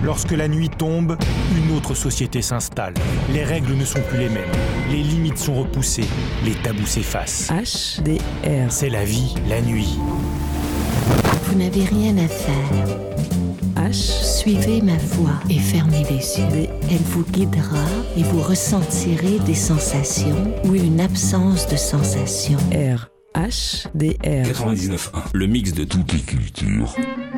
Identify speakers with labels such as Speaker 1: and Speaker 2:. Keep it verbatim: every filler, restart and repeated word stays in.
Speaker 1: Lorsque la nuit tombe, une autre société s'installe. Les règles ne sont plus les mêmes. Les limites sont repoussées. Les tabous s'effacent.
Speaker 2: H D R.
Speaker 1: C'est la vie, la nuit.
Speaker 3: Vous n'avez rien à faire.
Speaker 2: H.
Speaker 3: Suivez ma voix et fermez les yeux.
Speaker 2: D.
Speaker 3: Elle vous guidera et vous ressentirez des sensations ou une absence de sensations.
Speaker 2: R. H D R.
Speaker 4: quatre-vingt-dix-neuf point un. Le mix de toutes les cultures.